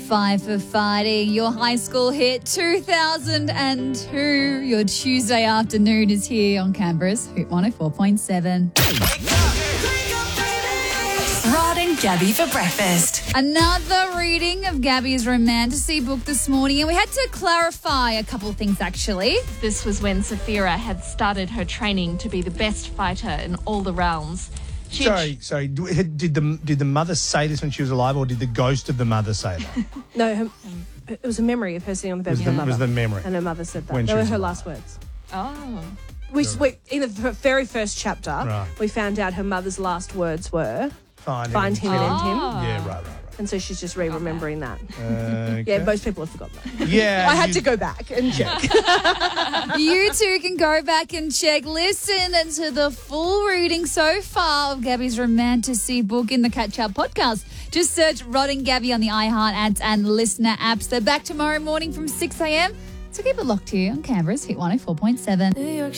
5 for Fighting, your high school hit 2002. Your Tuesday afternoon is here on Canberra's Hoot 104.7. Rod and Gabby for breakfast. Another reading of Gabby's Romantasy book this morning, and we had to clarify a couple of things actually. This was when Saphira had started her training to be the best fighter in all the realms. Sorry. Did the mother say this when she was alive, or did the ghost of the mother say that? No, it was a memory of her sitting on the bed with her mother. It was the memory. And her mother said that. When They she were was her alive. last words. Oh. We in the very first chapter, Right. we found out her mother's last words were Find him and end him. Yeah, right. And so she's just remembering that. Okay. Yeah, most people have forgotten that. Yeah, I had to go back and check. You too can go back and check. Listen to the full reading so far of Gabby's Romantasy book in the Catch Up podcast. Just search Rod and Gabby on the iHeart ads and listener apps. They're back tomorrow morning from 6 a.m. So keep it locked here on Canberra's Hit 104.7.